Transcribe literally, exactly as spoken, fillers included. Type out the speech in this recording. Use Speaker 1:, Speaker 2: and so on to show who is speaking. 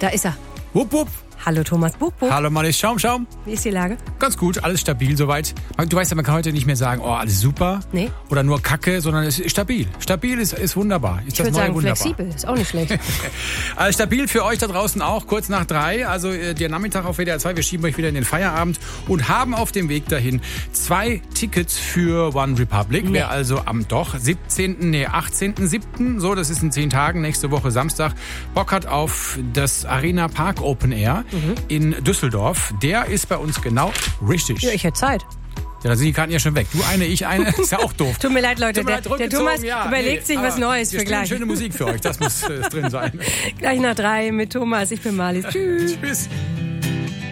Speaker 1: Da ist er.
Speaker 2: Wupp, wupp.
Speaker 1: Hallo Thomas Buchbuch.
Speaker 2: Hallo Malis Schaum, Schaum.
Speaker 1: Wie ist die Lage?
Speaker 2: Ganz gut, alles stabil soweit. Du weißt ja, man kann heute nicht mehr sagen, oh, alles super.
Speaker 1: Nee.
Speaker 2: Oder nur Kacke, sondern es ist stabil. Stabil ist, ist wunderbar. Ist
Speaker 1: Ich
Speaker 2: das
Speaker 1: würde
Speaker 2: neue
Speaker 1: sagen,
Speaker 2: wunderbar.
Speaker 1: flexibel. Ist auch nicht schlecht.
Speaker 2: Also stabil für euch da draußen auch, kurz nach drei. Also äh, der Nachmittag auf W D R zwei. Wir schieben euch wieder in den Feierabend und haben auf dem Weg dahin zwei Tickets für One Republic.
Speaker 1: Nee.
Speaker 2: Wer also am doch siebzehnten, nee, achtzehnten siebten so, das ist in zehn Tagen, nächste Woche Samstag, Bock hat auf das Arena Park Open Air
Speaker 1: Mhm.
Speaker 2: in Düsseldorf, der ist bei uns genau richtig.
Speaker 1: Ja, ich hätte Zeit.
Speaker 2: Ja, da sind die Karten ja schon weg. Du eine, ich eine, ist ja auch doof.
Speaker 1: Tut mir leid, Leute.
Speaker 2: Tut mir
Speaker 1: Der,
Speaker 2: leid,
Speaker 1: der
Speaker 2: rückgezogen,
Speaker 1: Thomas
Speaker 2: ja,
Speaker 1: überlegt
Speaker 2: nee,
Speaker 1: sich was
Speaker 2: aber
Speaker 1: Neues
Speaker 2: wir
Speaker 1: für
Speaker 2: spielen
Speaker 1: gleich.
Speaker 2: schöne Musik für euch, das muss äh, drin sein.
Speaker 1: Gleich nach drei mit Thomas. Ich bin Marlies. Tschüss.
Speaker 2: Tschüss.